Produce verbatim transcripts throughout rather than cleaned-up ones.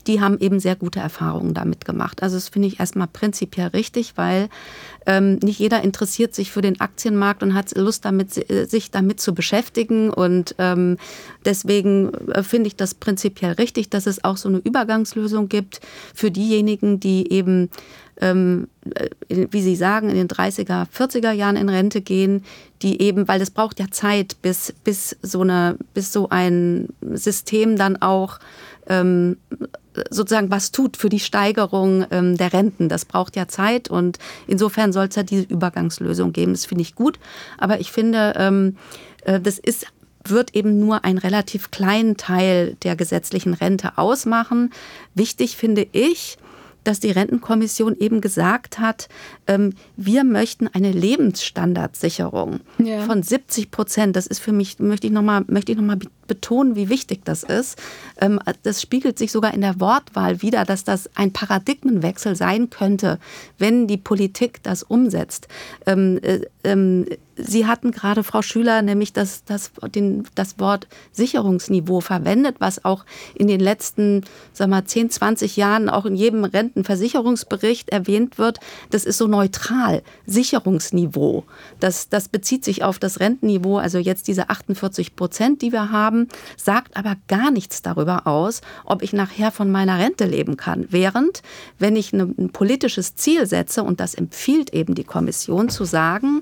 die haben eben sehr gute Erfahrungen damit gemacht. Also das finde ich erstmal prinzipiell richtig, weil ähm, nicht jeder interessiert sich für den Aktienmarkt und hat Lust, damit, sich damit zu beschäftigen. Und ähm, deswegen finde ich das prinzipiell richtig, dass es auch so eine Übergangslösung gibt für diejenigen, die eben, ähm, wie Sie sagen, in den dreißiger, vierziger Jahren in Rente gehen, die eben, weil es braucht ja Zeit, bis, bis, so eine, bis so ein System dann auch ähm, sozusagen was tut für die Steigerung ähm, der Renten. Das braucht ja Zeit und insofern soll es ja diese Übergangslösung geben. Das finde ich gut, aber ich finde, ähm, äh, das ist wird eben nur einen relativ kleinen Teil der gesetzlichen Rente ausmachen. Wichtig finde ich, dass die Rentenkommission eben gesagt hat, ähm, wir möchten eine Lebensstandardsicherung ja. von siebzig Prozent. Das ist für mich, möchte ich nochmal möchte ich noch mal betonen, wie wichtig das ist. Ähm, das spiegelt sich sogar in der Wortwahl wider, dass das ein Paradigmenwechsel sein könnte, wenn die Politik das umsetzt. Ähm, äh, ähm, Sie hatten gerade, Frau Schüler, nämlich das, das, den, das Wort Sicherungsniveau verwendet, was auch in den letzten sag mal, zehn, zwanzig Jahren auch in jedem Rentenversicherungsbericht erwähnt wird. Das ist so neutral. Sicherungsniveau. Das, das bezieht sich auf das Rentenniveau, also jetzt diese achtundvierzig Prozent, die wir haben, sagt aber gar nichts darüber aus, ob ich nachher von meiner Rente leben kann. Während, wenn ich ein politisches Ziel setze, und das empfiehlt eben die Kommission zu sagen,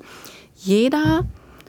jeder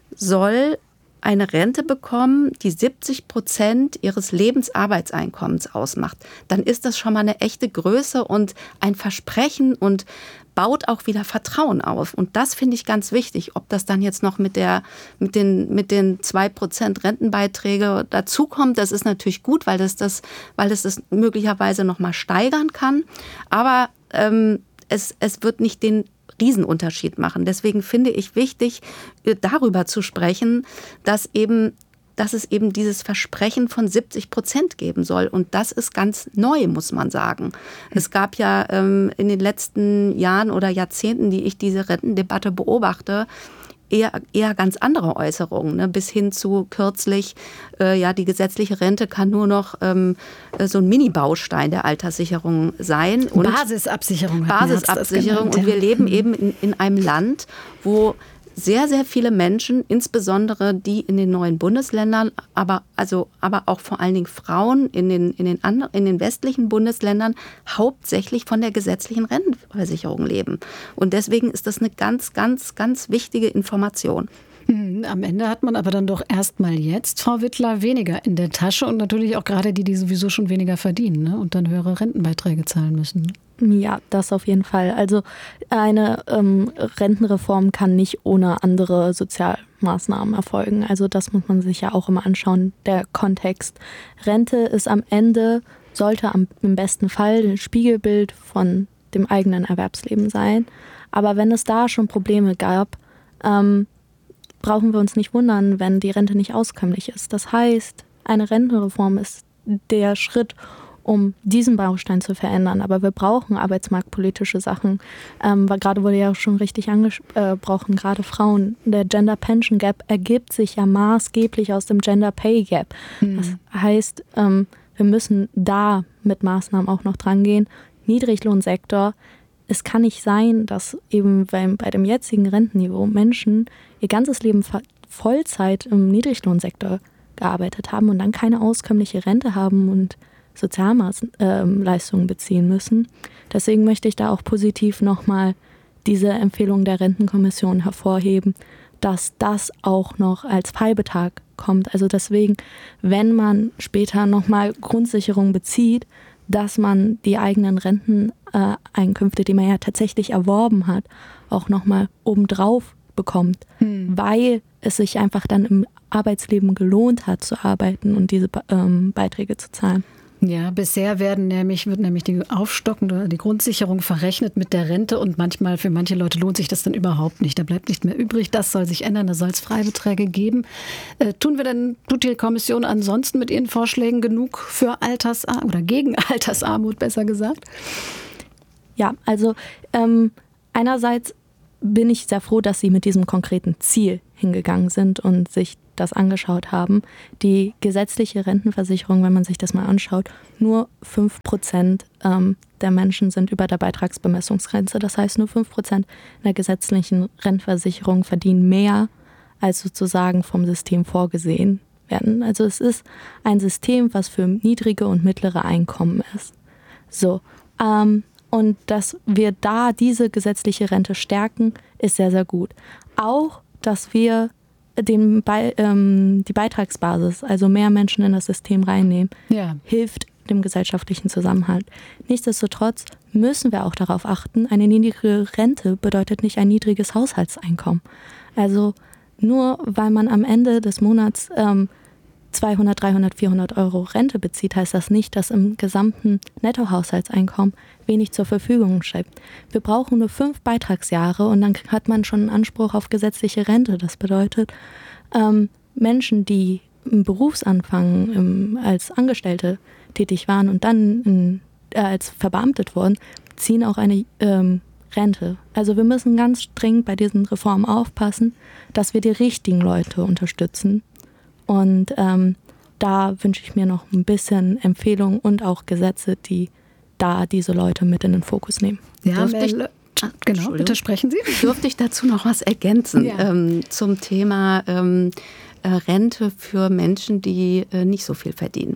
soll eine Rente bekommen, die siebzig Prozent ihres Lebensarbeitseinkommens ausmacht, dann ist das schon mal eine echte Größe und ein Versprechen und baut auch wieder Vertrauen auf. Und das finde ich ganz wichtig. Ob das dann jetzt noch mit der, mit den, mit den zwei Prozent Rentenbeiträge dazukommt, das ist natürlich gut, weil das das, weil es das möglicherweise noch mal steigern kann. Aber ähm, es, es wird nicht den Riesenunterschied machen. Deswegen finde ich wichtig, darüber zu sprechen, dass eben, dass es eben dieses Versprechen von siebzig Prozent geben soll. Und das ist ganz neu, muss man sagen. Es gab ja ähm, in den letzten Jahren oder Jahrzehnten, die ich diese Rentendebatte beobachte, eher, eher ganz andere Äußerungen, ne? Bis hin zu kürzlich, äh, ja, die gesetzliche Rente kann nur noch ähm, so ein Mini-Baustein der Alterssicherung sein. Und Basisabsicherung. Basisabsicherung. Und wir leben eben in, in einem Land, wo sehr, sehr viele Menschen, insbesondere die in den neuen Bundesländern, aber, also, aber auch vor allen Dingen Frauen in den, in, den anderen, in den westlichen Bundesländern hauptsächlich von der gesetzlichen Rentenversicherung leben. Und deswegen ist das eine ganz, ganz, ganz wichtige Information. Am Ende hat man aber dann doch erstmal jetzt, Frau Wittler, weniger in der Tasche und natürlich auch gerade die, die sowieso schon weniger verdienen, ne? Und dann höhere Rentenbeiträge zahlen müssen. Ja, das auf jeden Fall. Also eine ähm, Rentenreform kann nicht ohne andere Sozialmaßnahmen erfolgen. Also das muss man sich ja auch immer anschauen, der Kontext. Rente ist am Ende, sollte am, im besten Fall ein Spiegelbild von dem eigenen Erwerbsleben sein. Aber wenn es da schon Probleme gab, ähm, brauchen wir uns nicht wundern, wenn die Rente nicht auskömmlich ist. Das heißt, eine Rentenreform ist der Schritt, um diesen Baustein zu verändern. Aber wir brauchen arbeitsmarktpolitische Sachen. Ähm, weil gerade wurde ja schon richtig angesprochen, gerade Frauen. Der Gender Pension Gap ergibt sich ja maßgeblich aus dem Gender Pay Gap. Mhm. Das heißt, ähm, wir müssen da mit Maßnahmen auch noch dran gehen. Niedriglohnsektor. Es kann nicht sein, dass eben bei, bei dem jetzigen Rentenniveau Menschen ihr ganzes Leben Vollzeit im Niedriglohnsektor gearbeitet haben und dann keine auskömmliche Rente haben und Sozialleistungen äh, beziehen müssen. Deswegen möchte ich da auch positiv nochmal diese Empfehlung der Rentenkommission hervorheben, dass das auch noch als Freibetrag kommt. Also deswegen, wenn man später nochmal Grundsicherung bezieht, dass man die eigenen Renteneinkünfte, die man ja tatsächlich erworben hat, auch nochmal obendrauf bekommt, hm. weil es sich einfach dann im Arbeitsleben gelohnt hat zu arbeiten und diese ähm, Beiträge zu zahlen. Ja, bisher werden nämlich, wird nämlich die aufstockende, die Grundsicherung verrechnet mit der Rente und manchmal für manche Leute lohnt sich das dann überhaupt nicht. Da bleibt nicht mehr übrig. Das soll sich ändern. Da soll es Freibeträge geben. Äh, tun wir denn, tut die Kommission ansonsten mit ihren Vorschlägen genug für Altersarmut oder gegen Altersarmut, besser gesagt? Ja, also ähm, einerseits bin ich sehr froh, dass sie mit diesem konkreten Ziel hingegangen sind und sich das angeschaut haben. Die gesetzliche Rentenversicherung, wenn man sich das mal anschaut, nur fünf Prozent ähm, der Menschen sind über der Beitragsbemessungsgrenze. Das heißt, nur fünf Prozent der gesetzlichen Rentenversicherung verdienen mehr, als sozusagen vom System vorgesehen werden. Also es ist ein System, was für niedrige und mittlere Einkommen ist. So, ähm, und dass wir da diese gesetzliche Rente stärken, ist sehr, sehr gut. Auch, dass wir den Be- ähm, die Beitragsbasis, also mehr Menschen in das System reinnehmen, ja. hilft dem gesellschaftlichen Zusammenhalt. Nichtsdestotrotz müssen wir auch darauf achten, eine niedrige Rente bedeutet nicht ein niedriges Haushaltseinkommen. Also nur weil man am Ende des Monats ähm, zweihundert, dreihundert, vierhundert Euro Rente bezieht, heißt das nicht, dass im gesamten Nettohaushaltseinkommen wenig zur Verfügung steht. Wir brauchen nur fünf Beitragsjahre und dann hat man schon einen Anspruch auf gesetzliche Rente. Das bedeutet, ähm, Menschen, die im Berufsanfang im, als Angestellte tätig waren und dann in, äh, als verbeamtet wurden, ziehen auch eine ähm, Rente. Also wir müssen ganz dringend bei diesen Reformen aufpassen, dass wir die richtigen Leute unterstützen. Und ähm, da wünsche ich mir noch ein bisschen Empfehlungen und auch Gesetze, die da diese Leute mit in den Fokus nehmen. Ja, ich, genau, bitte sprechen Sie. Dürfte ich dazu noch was ergänzen ja. ähm, zum Thema ähm, äh, Rente für Menschen, die äh, nicht so viel verdienen?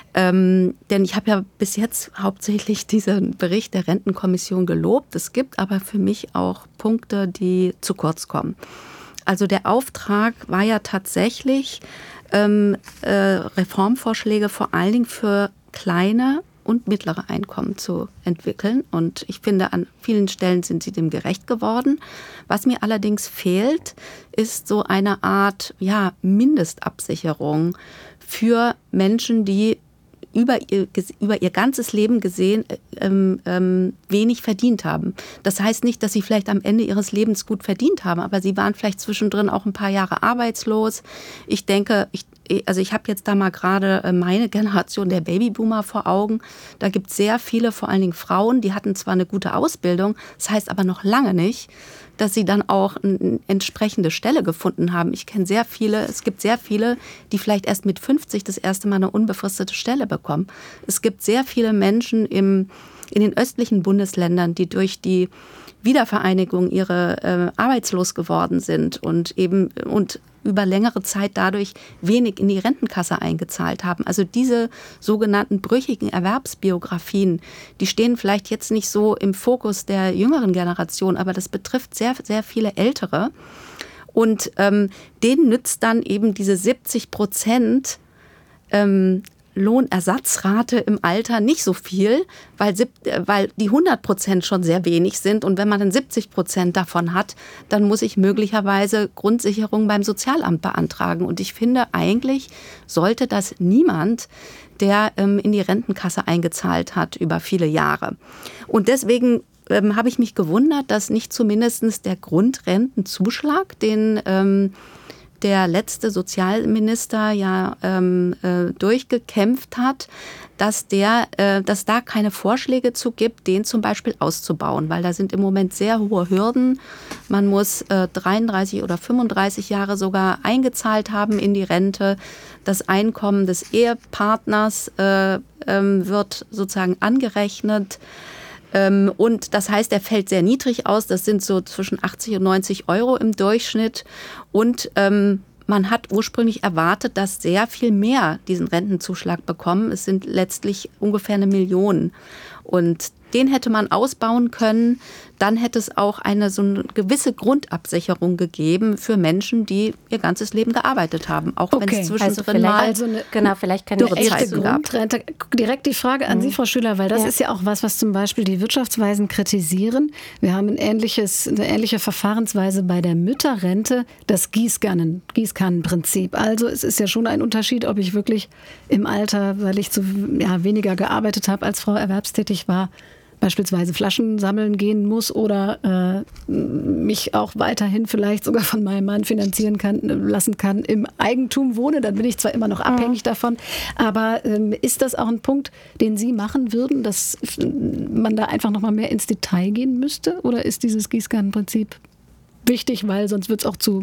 Ähm, denn ich habe ja bis jetzt hauptsächlich diesen Bericht der Rentenkommission gelobt. Es gibt aber für mich auch Punkte, die zu kurz kommen. Also der Auftrag war ja tatsächlich, ähm, äh, Reformvorschläge vor allen Dingen für kleine und mittlere Einkommen zu entwickeln. Und ich finde, an vielen Stellen sind sie dem gerecht geworden. Was mir allerdings fehlt, ist so eine Art ja, Mindestabsicherung für Menschen, die über ihr, über ihr ganzes Leben gesehen ähm, ähm, wenig verdient haben. Das heißt nicht, dass sie vielleicht am Ende ihres Lebens gut verdient haben, aber sie waren vielleicht zwischendrin auch ein paar Jahre arbeitslos. Ich denke, ich, also ich habe jetzt da mal gerade meine Generation der Babyboomer vor Augen. Da gibt es sehr viele, vor allen Dingen Frauen, die hatten zwar eine gute Ausbildung, das heißt aber noch lange nicht, dass sie dann auch eine entsprechende Stelle gefunden haben. Ich kenne sehr viele, es gibt sehr viele, die vielleicht erst mit fünfzig das erste Mal eine unbefristete Stelle bekommen. Es gibt sehr viele Menschen im, in den östlichen Bundesländern, die durch die Wiedervereinigung ihre äh, arbeitslos geworden sind und eben und über längere Zeit dadurch wenig in die Rentenkasse eingezahlt haben. Also diese sogenannten brüchigen Erwerbsbiografien, die stehen vielleicht jetzt nicht so im Fokus der jüngeren Generation, aber das betrifft sehr, sehr viele Ältere. Und ähm, denen nützt dann eben diese siebzig Prozent ähm, Lohnersatzrate im Alter nicht so viel, weil, weil die hundert Prozent schon sehr wenig sind. Und wenn man dann siebzig Prozent davon hat, dann muss ich möglicherweise Grundsicherung beim Sozialamt beantragen. Und ich finde, eigentlich sollte das niemand, der ähm, in die Rentenkasse eingezahlt hat über viele Jahre. Und deswegen ähm, habe ich mich gewundert, dass nicht zumindest der Grundrentenzuschlag, den ähm, der letzte Sozialminister ja ähm, äh, durchgekämpft hat, dass, der, äh, dass da keine Vorschläge zu gibt, den zum Beispiel auszubauen, weil da sind im Moment sehr hohe Hürden. Man muss äh, dreiunddreißig oder fünfunddreißig Jahre sogar eingezahlt haben in die Rente. Das Einkommen des Ehepartners äh, ähm, wird sozusagen angerechnet. Und das heißt, er fällt sehr niedrig aus. Das sind so zwischen achtzig und neunzig Euro im Durchschnitt. Und ähm, man hat ursprünglich erwartet, dass sehr viel mehr diesen Rentenzuschlag bekommen. Es sind letztlich ungefähr eine Million. Und den hätte man ausbauen können. Dann hätte es auch eine so eine gewisse Grundabsicherung gegeben für Menschen, die ihr ganzes Leben gearbeitet haben. Auch okay. wenn es zwischendrin also mal also eine, genau, vielleicht kann ich echte Grundrente. Direkt die Frage an mhm. Sie, Frau Schüler, weil das ja. ist ja auch was, was zum Beispiel die Wirtschaftsweisen kritisieren. Wir haben ein ähnliches, eine ähnliche Verfahrensweise bei der Mütterrente, das Gießkannen, Gießkannenprinzip. Also es ist ja schon ein Unterschied, ob ich wirklich im Alter, weil ich zu, ja, weniger gearbeitet habe, als Frau erwerbstätig war, beispielsweise Flaschen sammeln gehen muss oder äh, mich auch weiterhin vielleicht sogar von meinem Mann finanzieren kann, lassen kann, im Eigentum wohne. Dann bin ich zwar immer noch abhängig mhm. davon, aber ähm, ist das auch ein Punkt, den Sie machen würden, dass man da einfach noch mal mehr ins Detail gehen müsste? Oder ist dieses Gießkannenprinzip wichtig, weil sonst wird es auch zu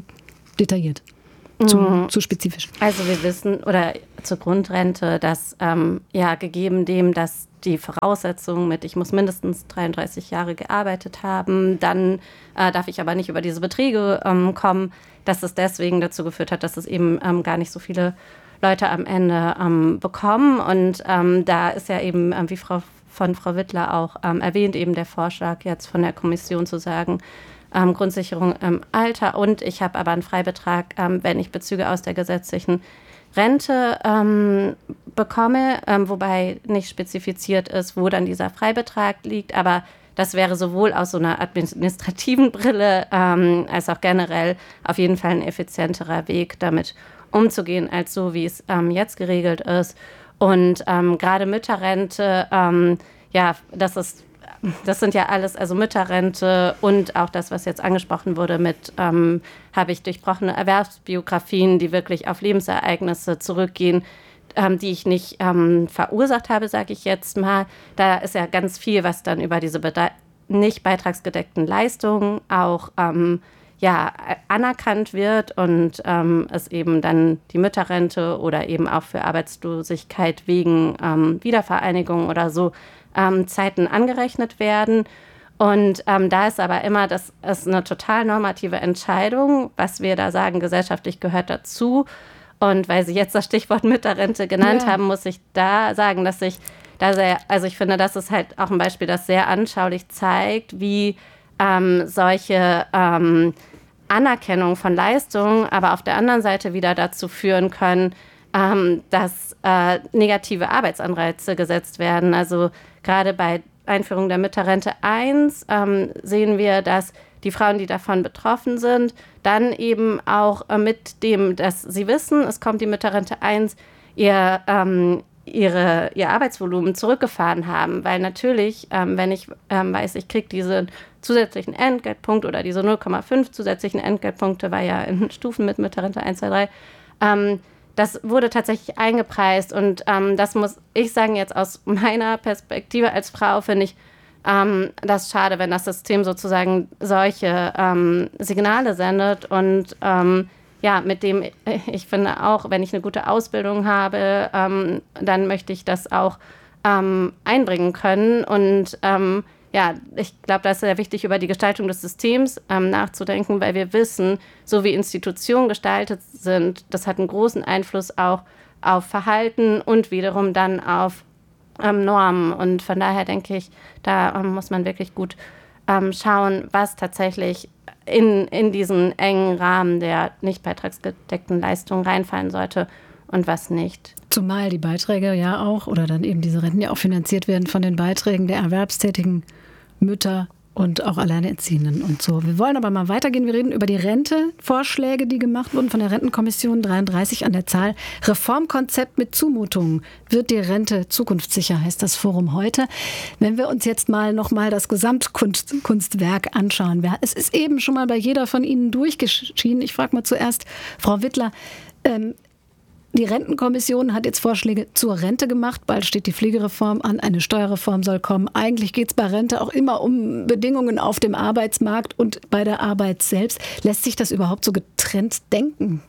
detailliert, zu, mhm. zu spezifisch. Also wir wissen, oder zur Grundrente, dass ähm, ja gegeben dem, dass die Voraussetzung mit, ich muss mindestens dreiunddreißig Jahre gearbeitet haben, dann äh, darf ich aber nicht über diese Beträge ähm, kommen, dass es deswegen dazu geführt hat, dass es eben ähm, gar nicht so viele Leute am Ende ähm, bekommen. Und ähm, da ist ja eben, ähm, wie Frau von Frau Wittler auch ähm, erwähnt, eben der Vorschlag jetzt von der Kommission zu sagen, ähm, Grundsicherung im Alter. Und ich habe aber einen Freibetrag, ähm, wenn ich Bezüge aus der gesetzlichen Rente ähm, bekomme, ähm, wobei nicht spezifiziert ist, wo dann dieser Freibetrag liegt. Aber das wäre sowohl aus so einer administrativen Brille ähm, als auch generell auf jeden Fall ein effizienterer Weg, damit umzugehen, als so, wie es ähm, jetzt geregelt ist. Und ähm, gerade Mütterrente, ähm, ja, das ist, das sind ja alles, also Mütterrente und auch das, was jetzt angesprochen wurde mit, ähm, habe ich durchbrochene Erwerbsbiografien, die wirklich auf Lebensereignisse zurückgehen, ähm, die ich nicht ähm, verursacht habe, sage ich jetzt mal. Da ist ja ganz viel, was dann über diese bede- nicht beitragsgedeckten Leistungen auch ähm, ja, anerkannt wird und ähm, es eben dann die Mütterrente oder eben auch für Arbeitslosigkeit wegen ähm, Wiedervereinigung oder so ähm, Zeiten angerechnet werden. Und ähm, da ist aber immer, das ist eine total normative Entscheidung, was wir da sagen, gesellschaftlich gehört dazu. Und weil Sie jetzt das Stichwort Mütterrente genannt ja. haben, muss ich da sagen, dass ich da sehr, also ich finde, das ist halt auch ein Beispiel, das sehr anschaulich zeigt, wie ähm, solche ähm, Anerkennung von Leistungen, aber auf der anderen Seite wieder dazu führen können, ähm, dass äh, negative Arbeitsanreize gesetzt werden. Also gerade bei Einführung der Mütterrente eins ähm, sehen wir, dass die Frauen, die davon betroffen sind, dann eben auch äh, mit dem, dass sie wissen, es kommt die Mütterrente eins, ihr, ähm, ihre, ihr Arbeitsvolumen zurückgefahren haben. Weil natürlich, ähm, wenn ich ähm, weiß, ich kriege diesen zusätzlichen Entgeltpunkt oder diese null Komma fünf zusätzlichen Entgeltpunkte, war ja in Stufen mit Mütterrente eins, zwei, drei, ähm, das wurde tatsächlich eingepreist. Und ähm, das muss ich sagen, jetzt aus meiner Perspektive als Frau finde ich ähm, das schade, wenn das System sozusagen solche ähm, Signale sendet. Und ähm, ja, mit dem, ich finde auch, wenn ich eine gute Ausbildung habe, ähm, dann möchte ich das auch ähm, einbringen können. Und ähm, ja, ich glaube, da ist sehr wichtig, über die Gestaltung des Systems ähm, nachzudenken, weil wir wissen, so wie Institutionen gestaltet sind, das hat einen großen Einfluss auch auf Verhalten und wiederum dann auf ähm, Normen. Und von daher denke ich, da ähm, muss man wirklich gut ähm, schauen, was tatsächlich in, in diesen engen Rahmen der nicht beitragsgedeckten Leistungen reinfallen sollte und was nicht. Zumal die Beiträge ja auch, oder dann eben diese Renten ja auch finanziert werden von den Beiträgen der erwerbstätigen Mütter und auch Alleinerziehenden und so. Wir wollen aber mal weitergehen. Wir reden über die Rentevorschläge, die gemacht wurden von der Rentenkommission dreiunddreißig an der Zahl. Reformkonzept mit Zumutungen. Wird die Rente zukunftssicher, heißt das Forum heute. Wenn wir uns jetzt mal nochmal das Gesamtkunstwerk anschauen. Es ist eben schon mal bei jeder von Ihnen durchgeschieden. Ich frage mal zuerst Frau Wittler, ähm, die Rentenkommission hat jetzt Vorschläge zur Rente gemacht. Bald steht die Pflegereform an, eine Steuerreform soll kommen. Eigentlich geht es bei Rente auch immer um Bedingungen auf dem Arbeitsmarkt und bei der Arbeit selbst. Lässt sich das überhaupt so getrennt denken?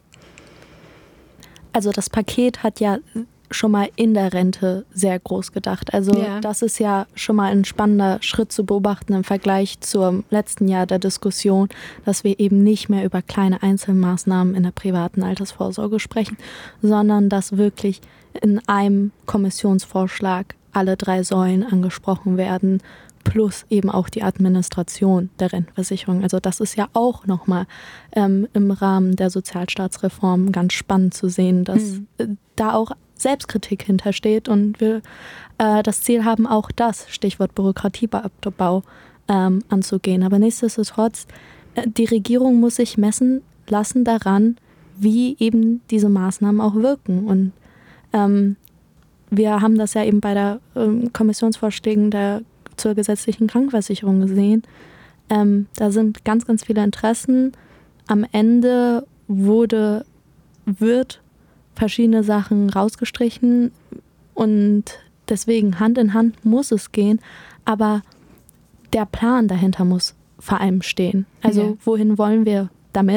Also das Paket hat ja schon mal in der Rente sehr groß gedacht. Also ja. Das ist ja schon mal ein spannender Schritt zu beobachten im Vergleich zum letzten Jahr der Diskussion, dass wir eben nicht mehr über kleine Einzelmaßnahmen in der privaten Altersvorsorge sprechen, sondern dass wirklich in einem Kommissionsvorschlag alle drei Säulen angesprochen werden, plus eben auch die Administration der Rentenversicherung. Also das ist ja auch nochmal ähm, im Rahmen der Sozialstaatsreform ganz spannend zu sehen, dass mhm. äh, da auch Selbstkritik hintersteht und wir äh, das Ziel haben, auch das, Stichwort Bürokratieabbau, ähm, anzugehen. Aber nichtsdestotrotz, äh, die Regierung muss sich messen lassen daran, wie eben diese Maßnahmen auch wirken. Und ähm, wir haben das ja eben bei der ähm, Kommissionsvorschlägen der, zur gesetzlichen Krankenversicherung gesehen. Ähm, da sind ganz, ganz viele Interessen. Am Ende wurde, wird verschiedene Sachen rausgestrichen und deswegen Hand in Hand muss es gehen, aber der Plan dahinter muss vor allem stehen. Also ja. Wohin wollen wir damit?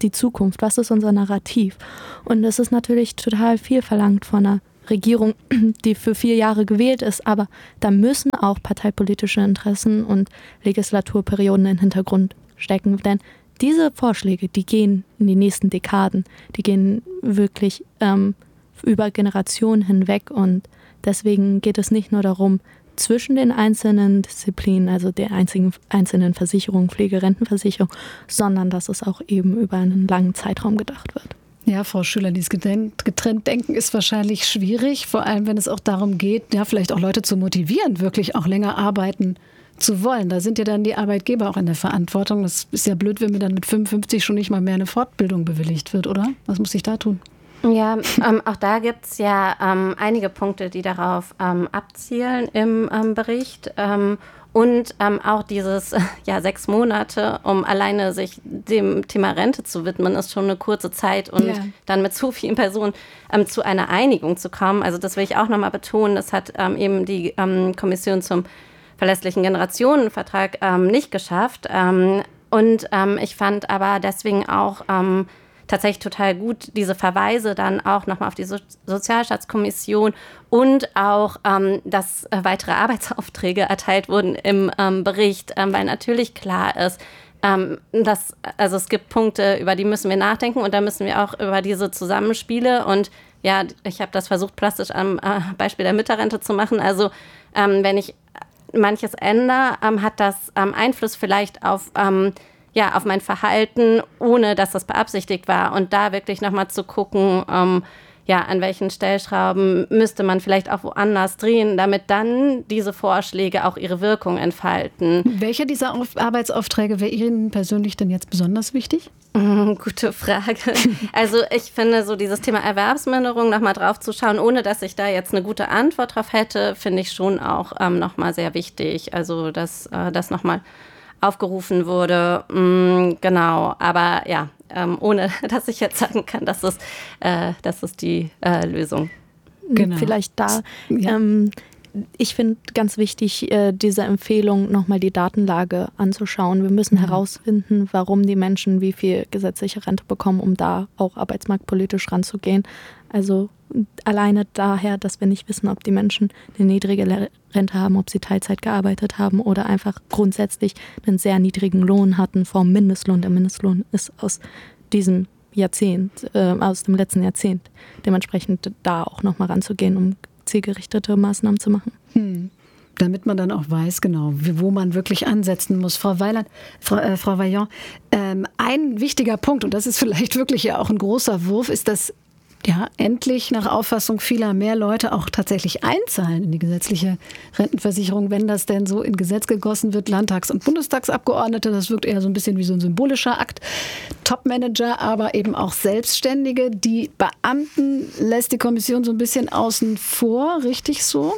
die Zukunft? Was ist unser Narrativ? Und es ist natürlich total viel verlangt von einer Regierung, die für vier Jahre gewählt ist, aber da müssen auch parteipolitische Interessen und Legislaturperioden in den Hintergrund stecken, denn diese Vorschläge, die gehen in die nächsten Dekaden, die gehen wirklich ähm, über Generationen hinweg und deswegen geht es nicht nur darum, zwischen den einzelnen Disziplinen, also der einzigen, einzelnen Versicherungen, Pflege, Rentenversicherung, sondern dass es auch eben über einen langen Zeitraum gedacht wird. Ja, Frau Schüller, dieses getrennt Denken ist wahrscheinlich schwierig, vor allem wenn es auch darum geht, ja, vielleicht auch Leute zu motivieren, wirklich auch länger arbeiten zu wollen. Da sind ja dann die Arbeitgeber auch in der Verantwortung. Das ist ja blöd, wenn mir dann mit fünfundfünfzig schon nicht mal mehr eine Fortbildung bewilligt wird, oder? Was muss ich da tun? Ja, ähm, auch da gibt es ja ähm, einige Punkte, die darauf ähm, abzielen im ähm, Bericht. Ähm, und ähm, auch dieses, ja, sechs Monate, um alleine sich dem Thema Rente zu widmen, ist schon eine kurze Zeit. Und ja. dann mit so vielen Personen ähm, zu einer Einigung zu kommen. Also das will ich auch nochmal betonen. Das hat ähm, eben die ähm, Kommission zum verlässlichen Generationenvertrag ähm, nicht geschafft. Ähm, und ähm, ich fand aber deswegen auch ähm, tatsächlich total gut diese Verweise dann auch nochmal auf die so- Sozialstaatskommission und auch, ähm, dass äh, weitere Arbeitsaufträge erteilt wurden im ähm, Bericht, ähm, weil natürlich klar ist, ähm, dass, also es gibt Punkte, über die müssen wir nachdenken und da müssen wir auch über diese Zusammenspiele und ja, ich habe das versucht plastisch am äh, Beispiel der Mütterrente zu machen, also ähm, wenn ich manches ändere, ähm, hat das ähm, Einfluss vielleicht auf ähm, ja, auf mein Verhalten, ohne dass das beabsichtigt war. Und da wirklich nochmal zu gucken, ähm, ja, an welchen Stellschrauben müsste man vielleicht auch woanders drehen, damit dann diese Vorschläge auch ihre Wirkung entfalten. Welcher dieser Auf- Arbeitsaufträge wäre Ihnen persönlich denn jetzt besonders wichtig? Mm, gute Frage. Also ich finde, so dieses Thema Erwerbsminderung nochmal drauf zu schauen, ohne dass ich da jetzt eine gute Antwort drauf hätte, finde ich schon auch ähm, nochmal sehr wichtig. Also dass äh, das nochmal aufgerufen wurde, mm, genau, aber ja, ähm, ohne dass ich jetzt sagen kann, dass es, äh, das ist die äh, Lösung. Genau. Vielleicht da, ja. ähm, ich finde ganz wichtig, äh, diese Empfehlung, nochmal die Datenlage anzuschauen. Wir müssen mhm. herausfinden, warum die Menschen wie viel gesetzliche Rente bekommen, um da auch arbeitsmarktpolitisch ranzugehen. Also alleine daher, dass wir nicht wissen, ob die Menschen eine niedrige Rente haben, ob sie Teilzeit gearbeitet haben oder einfach grundsätzlich einen sehr niedrigen Lohn hatten vom Mindestlohn. Der Mindestlohn ist aus diesem Jahrzehnt, äh, aus dem letzten Jahrzehnt. Dementsprechend da auch nochmal ranzugehen, um zielgerichtete Maßnahmen zu machen. Hm. Damit man dann auch weiß, genau, wo man wirklich ansetzen muss. Frau Weiland, Frau, äh, Frau Vaillant, ähm, ein wichtiger Punkt, und das ist vielleicht wirklich ja auch ein großer Wurf, ist, dass ja endlich nach Auffassung vieler mehr Leute auch tatsächlich einzahlen in die gesetzliche Rentenversicherung, wenn das denn so in Gesetz gegossen wird, Landtags- und Bundestagsabgeordnete. Das wirkt eher so ein bisschen wie so ein symbolischer Akt. Topmanager, aber eben auch Selbstständige. Die Beamten lässt die Kommission so ein bisschen außen vor, richtig so?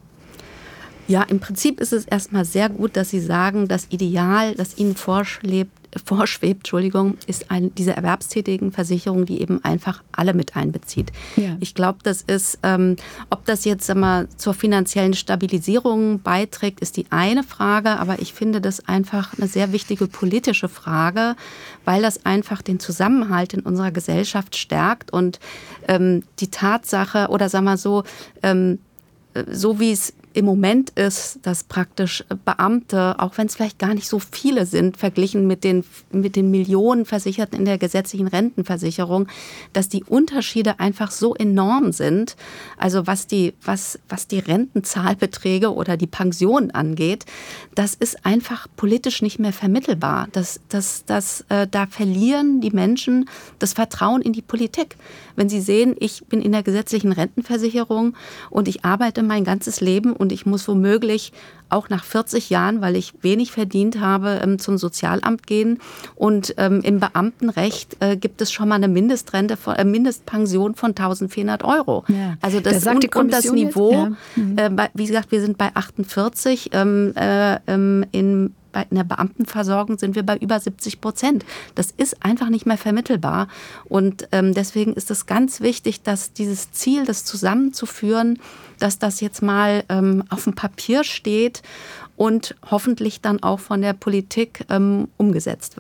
Ja, im Prinzip ist es erstmal sehr gut, dass Sie sagen, das Ideal, das Ihnen vorschwebt, vorschwebt, Entschuldigung, ist ein, diese erwerbstätigen Versicherung, die eben einfach alle mit einbezieht. Ja. Ich glaube, das ist, ähm, ob das jetzt sag mal, zur finanziellen Stabilisierung beiträgt, ist die eine Frage, aber ich finde das einfach eine sehr wichtige politische Frage, weil das einfach den Zusammenhalt in unserer Gesellschaft stärkt und ähm, die Tatsache, oder sag mal so, ähm, so wie es im Moment ist, dass praktisch Beamte, auch wenn es vielleicht gar nicht so viele sind, verglichen mit den, mit den Millionen Versicherten in der gesetzlichen Rentenversicherung, dass die Unterschiede einfach so enorm sind, also was die, was, was die Rentenzahlbeträge oder die Pensionen angeht, das ist einfach politisch nicht mehr vermittelbar. Das, das, das, äh, da verlieren die Menschen das Vertrauen in die Politik. Wenn sie sehen, ich bin in der gesetzlichen Rentenversicherung und ich arbeite mein ganzes Leben und ich muss womöglich auch nach vierzig Jahren, weil ich wenig verdient habe, zum Sozialamt gehen. Und ähm, im Beamtenrecht äh, gibt es schon mal eine Mindestrente, von, äh, Mindestpension von eintausendvierhundert Euro. Ja. Also das, das und, und das Niveau, ja. mhm. äh, bei, wie gesagt, wir sind bei achtundvierzig. Ähm, äh, ähm, in In der Beamtenversorgung sind wir bei über siebzig Prozent. Das ist einfach nicht mehr vermittelbar. Und ähm, deswegen ist es ganz wichtig, dass dieses Ziel, das zusammenzuführen, dass das jetzt mal ähm, auf dem Papier steht und hoffentlich dann auch von der Politik ähm, umgesetzt wird.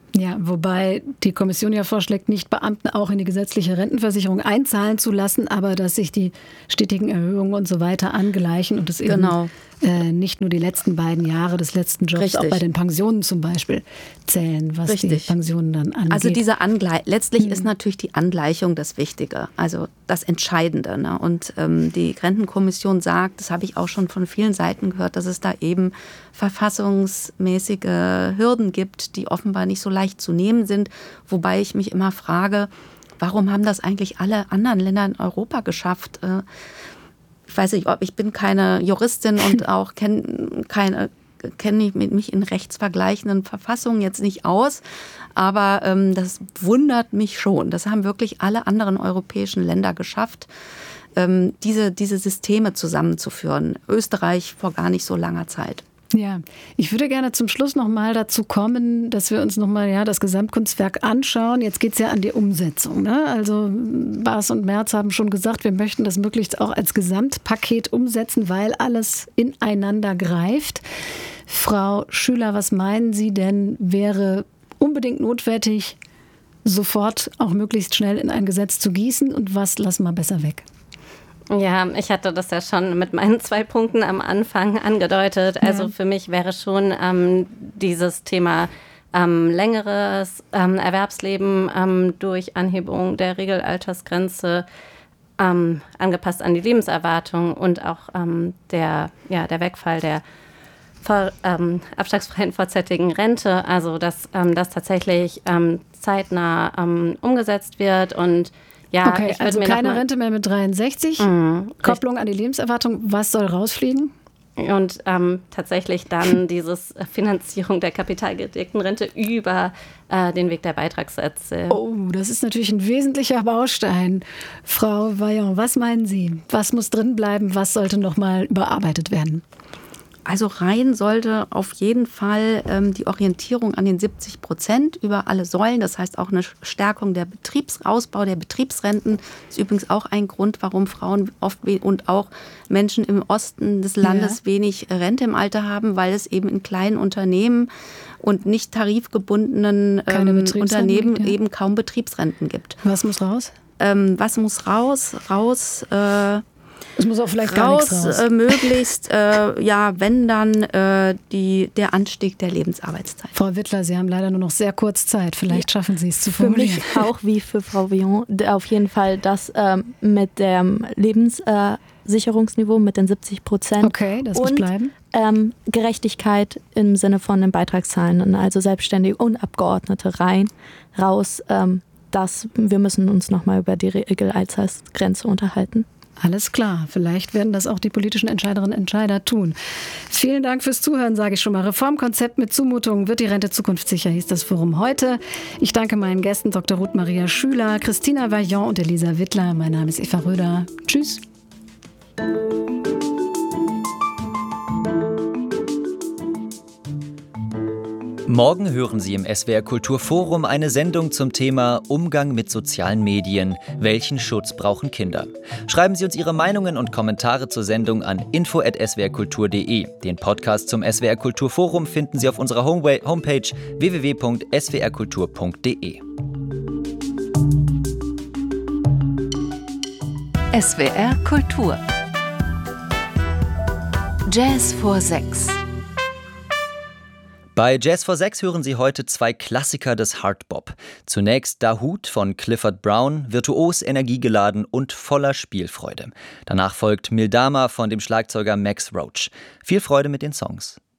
Ja, wobei die Kommission ja vorschlägt, nicht Beamten auch in die gesetzliche Rentenversicherung einzahlen zu lassen, aber dass sich die stetigen Erhöhungen und so weiter angleichen und es eben Genau. äh, nicht nur die letzten beiden Jahre des letzten Jobs, Richtig. auch bei den Pensionen zum Beispiel zählen, was Richtig. die Pensionen dann angeht. Also diese Angle- letztlich Mhm. ist natürlich die Angleichung das Wichtige, also das Entscheidende. Ne? Und ähm, die Rentenkommission sagt, das habe ich auch schon von vielen Seiten gehört, dass es da eben verfassungsmäßige Hürden gibt, die offenbar nicht so leicht zu nehmen sind. Wobei ich mich immer frage, warum haben das eigentlich alle anderen Länder in Europa geschafft? Äh, ich weiß nicht, ob ich bin keine Juristin und auch kenne keine kenne ich mich in rechtsvergleichenden Verfassungen jetzt nicht aus, aber ähm, das wundert mich schon. Das haben wirklich alle anderen europäischen Länder geschafft, ähm, diese, diese Systeme zusammenzuführen. Österreich vor gar nicht so langer Zeit. Ja, ich würde gerne zum Schluss noch mal dazu kommen, dass wir uns noch mal ja, das Gesamtkunstwerk anschauen. Jetzt geht es ja an die Umsetzung. Ne? Also Baas und Merz haben schon gesagt, wir möchten das möglichst auch als Gesamtpaket umsetzen, weil alles ineinander greift. Frau Schüler, was meinen Sie denn, wäre unbedingt notwendig, sofort auch möglichst schnell in ein Gesetz zu gießen und was lassen wir besser weg? Ja, ich hatte das ja schon mit meinen zwei Punkten am Anfang angedeutet. Also ja. Für mich wäre schon ähm, dieses Thema ähm, längeres ähm, Erwerbsleben ähm, durch Anhebung der Regelaltersgrenze ähm, angepasst an die Lebenserwartung und auch ähm, der, ja, der Wegfall der vor, ähm, abschlagsfreien vorzeitigen Rente. Also dass ähm, das tatsächlich ähm, zeitnah ähm, umgesetzt wird und ja, okay, also keine Rente mehr mit dreiundsechzig, mhm, Kopplung an die Lebenserwartung. Was soll rausfliegen? Und ähm, tatsächlich dann dieses Finanzierung der kapitalgedeckten Rente über äh, den Weg der Beitragssätze. Oh, das ist natürlich ein wesentlicher Baustein. Frau Vaillant, was meinen Sie? Was muss drin bleiben? Was sollte noch mal überarbeitet werden? Also rein sollte auf jeden Fall ähm, die Orientierung an den siebzig Prozent über alle Säulen. Das heißt auch eine Stärkung der Betriebsausbau der Betriebsrenten. Das ist übrigens auch ein Grund, warum Frauen oft und auch Menschen im Osten des Landes ja. wenig Rente im Alter haben, weil es eben in kleinen Unternehmen und nicht tarifgebundenen ähm, Unternehmen gibt, ja. eben kaum Betriebsrenten gibt. Was muss raus? Ähm, was muss raus? Raus... Äh, Es muss auch vielleicht raus, gar nichts raus. Äh, möglichst, äh, ja, wenn dann äh, die, der Anstieg der Lebensarbeitszeit. Frau Wittler, Sie haben leider nur noch sehr kurz Zeit. Vielleicht ja. schaffen Sie es zu formulieren. Für mich auch wie für Frau Vaillant auf jeden Fall das ähm, mit dem Lebenssicherungsniveau, äh, mit den siebzig Prozent. Okay, das und, muss bleiben. Ähm, Gerechtigkeit im Sinne von den Beitragszahlenden, also Selbstständige und Abgeordnete rein, raus. Ähm, das, wir müssen uns nochmal über die Regelaltersgrenze unterhalten. Alles klar, vielleicht werden das auch die politischen Entscheiderinnen und Entscheider tun. Vielen Dank fürs Zuhören, sage ich schon mal. Reformkonzept mit Zumutungen, wird die Rente zukunftssicher, hieß das Forum heute. Ich danke meinen Gästen Doktor Ruth Maria Schüler, Christina Vaillant und Elisa Wittler. Mein Name ist Eva Röder. Tschüss. Morgen hören Sie im S W R Kulturforum eine Sendung zum Thema Umgang mit sozialen Medien. Welchen Schutz brauchen Kinder? Schreiben Sie uns Ihre Meinungen und Kommentare zur Sendung an info at s w r kultur punkt d e. Den Podcast zum S W R Kulturforum finden Sie auf unserer Homepage w w w punkt s w r kultur punkt d e. S W R Kultur Jazz vor sechs. Bei Jazz vor sechs hören Sie heute zwei Klassiker des Hardbop. Zunächst Dahoud von Clifford Brown, virtuos, energiegeladen und voller Spielfreude. Danach folgt Mildama von dem Schlagzeuger Max Roach. Viel Freude mit den Songs.